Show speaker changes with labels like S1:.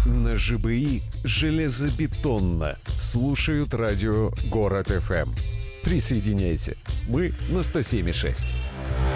S1: на ЖБИ железобетонно слушают радио Город ФМ. Присоединяйся. Мы на 107,6.